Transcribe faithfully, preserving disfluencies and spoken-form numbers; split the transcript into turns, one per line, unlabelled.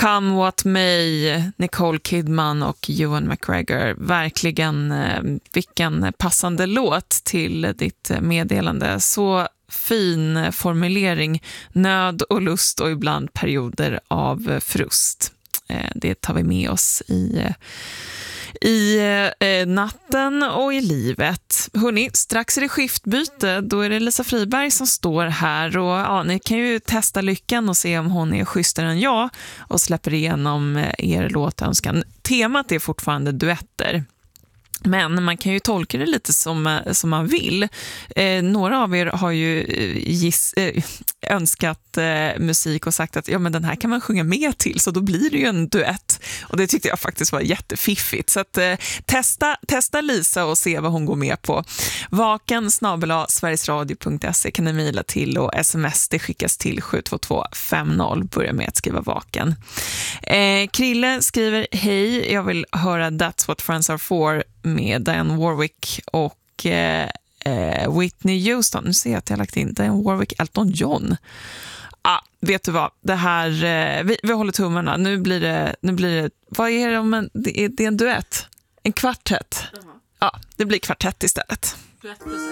Come What May, Nicole Kidman och Ewan McGregor. Verkligen eh, vilken passande låt till ditt meddelande. Så fin formulering, nöd och lust och ibland perioder av frust. Eh, det tar vi med oss i... Eh, i eh, natten och i livet. Hörrni, strax är det skiftbyte. Då är det Lisa Friberg som står här. Och ja, ni kan ju testa lyckan och se om hon är schysstare än jag och släpper igenom er låtönskan. Temat är fortfarande duetter. Men man kan ju tolka det lite som, som man vill. Eh, några av er har ju giss, eh, önskat eh, musik och sagt att ja, men den här kan man sjunga med till, så då blir det ju en duett. Och det tyckte jag faktiskt var jättefiffigt. Så att, eh, testa, testa Lisa och se vad hon går med på. Vaken snabel-a sverigesradio punkt se kan ni mejla till, och sms det skickas till sju två två fem noll. Börja med att skriva vaken. Eh, Krille skriver: hej, jag vill höra That's What Friends Are For med Dionne Warwick och eh, Whitney Houston. Nu ser jag att jag har lagt in Dionne Warwick, Elton John. Ah, vet du vad? Det här, eh, vi, vi håller tummarna. Nu blir det, nu blir det, vad är det om en, det är, det är en duett? En kvartett? Uh-huh. Ja, det blir kvartett istället. Duett plus